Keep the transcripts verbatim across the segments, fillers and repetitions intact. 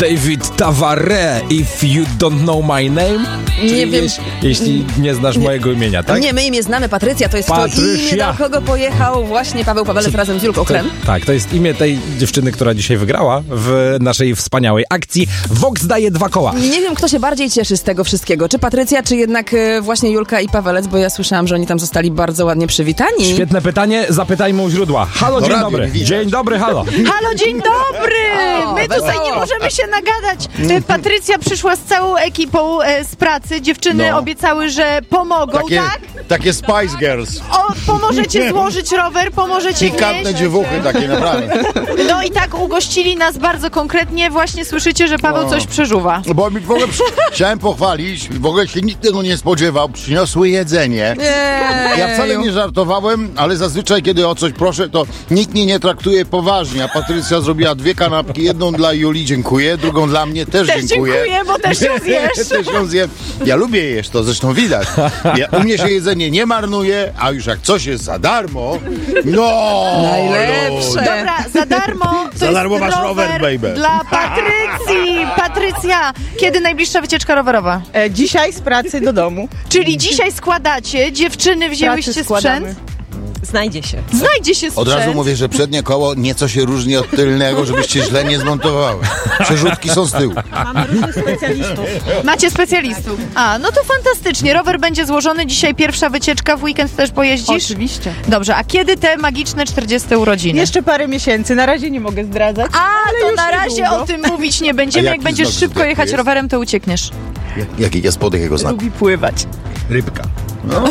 David Tavare, If You Don't Know My Name. Nie Czyli wiem. Jeśli, jeśli nie znasz Nie. mojego imienia, tak? Nie, my imię znamy, Patrycja, to jest Patrycja. to imię, do kogo pojechał właśnie Paweł Pawelec razem z Julką Chlem. Tak, to jest imię tej dziewczyny, która dzisiaj wygrała w naszej wspaniałej akcji. Vox daje dwa koła. Nie wiem, kto się bardziej cieszy z tego wszystkiego, czy Patrycja, czy jednak e, właśnie Julka i Pawelec, bo ja słyszałam, że oni tam zostali bardzo ładnie przywitani. Świetne pytanie, zapytajmy u źródła. Halo, No dzień radio dobry. nie widać. Dzień dobry, halo. Halo, dzień dobry! O, My tutaj wesoło. nie możemy się nagadać. E, Patrycja przyszła z całą ekipą e, z pracy. Dziewczyny No. obiecały, że pomogą, Takie, tak? takie Spice Girls. O, pomożecie złożyć rower, pomożecie Pikantne wnieść. dziewuchy takie naprawdę. No i tak ugościli nas bardzo konkretnie. Właśnie słyszycie, że Paweł No. coś przeżuwa. Bo mi w ogóle przy... chciałem pochwalić, w ogóle się nikt tego nie spodziewał. Przyniosły jedzenie. Eee, Ja wcale nie żartowałem, ale zazwyczaj, kiedy o coś proszę, to nikt mnie nie traktuje poważnie. A Patrycja zrobiła dwie kanapki, jedną dla Juli, dziękuję, drugą dla mnie, też, Też dziękuję, bo też ją zjesz. Też ją zjem. Ja lubię jeść, to zresztą widać. Ja, u mnie się jedzenie nie marnuje, a już jak coś jest za darmo, no! Najlepsze. Dobra, za darmo to Za jest darmo masz rower, baby. dla Patrycji. Patrycja, kiedy najbliższa wycieczka rowerowa? E, dzisiaj z pracy do domu. Czyli dzisiaj składacie, dziewczyny wzięłyście Pracy sprzęt? składamy. Znajdzie się. Znajdzie się Od sprzęt. razu mówię, że przednie koło nieco się różni od tylnego, żebyście źle nie zmontowały. Przerzutki są z tyłu. Mamy różnych specjalistów. Macie specjalistów. A, no to fantastycznie. Rower będzie złożony. Dzisiaj pierwsza wycieczka. W weekend też pojeździsz? Oczywiście. Dobrze, a kiedy te magiczne czterdzieste urodziny? Jeszcze parę miesięcy. Na razie nie mogę zdradzać. A, to już na razie niedługo. o tym mówić nie będziemy. A Jak jaki będziesz znak szybko zodiaku jechać jest? rowerem, to uciekniesz. Jak, jaki jest podech jego znak? Lubi pływać. Rybka. No.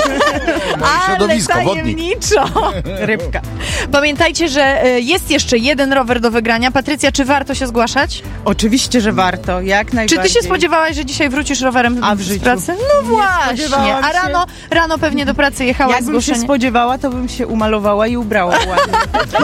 Środowisko, Ale wodnik. tajemniczo. Rybka. Pamiętajcie, że e, jest jeszcze jeden rower do wygrania. Patrycja, czy warto się zgłaszać? Oczywiście, że warto. Jak Czy najbardziej. ty się spodziewałaś, że dzisiaj wrócisz rowerem A w z życiu? pracy? No właśnie. spodziewałam A się. rano, rano pewnie do pracy jechałaś Jakbym się zgłoszenie. spodziewała, to bym się umalowała i ubrała ładnie.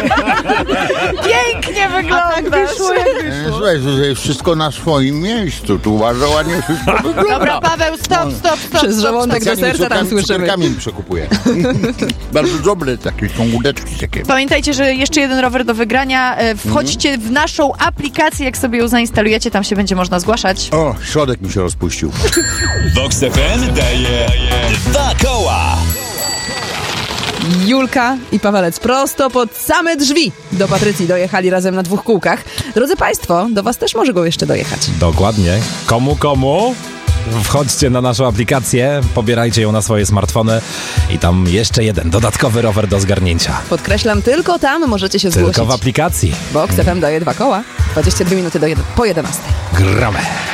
Pięknie A tak wyglądasz. wyszło, jak wyszło. Słuchaj, że wszystko na swoim miejscu. Tu bardzo ładnie wszystko wygląda. Dobra, Paweł, stop, stop, stop. Przez stop, żołądek do Specjalnie serca tam cukrami- słyszymy. Cukierkami przekupuję. Bardzo dobre takie, są łódeczki takie. Pamiętajcie, że jeszcze jeden rower do wygrania. E, Wchodźcie w naszą aplikację, jak sobie ją zainstalujecie, tam się będzie można zgłaszać. O, środek mi się rozpuścił. Vox F M daje dwa koła. Julka i Pawelec prosto pod same drzwi do Patrycji dojechali razem na dwóch kółkach. Drodzy Państwo, do Was też mogą jeszcze dojechać. Dokładnie. Komu, komu? Wchodźcie na naszą aplikację, pobierajcie ją na swoje smartfony i tam jeszcze jeden dodatkowy rower do zgarnięcia. Podkreślam, tylko tam możecie się Tylko zgłosić. w aplikacji. Vox F M daje dwa koła, dwadzieścia dwie minuty do jed- po jedenastej. Gramy.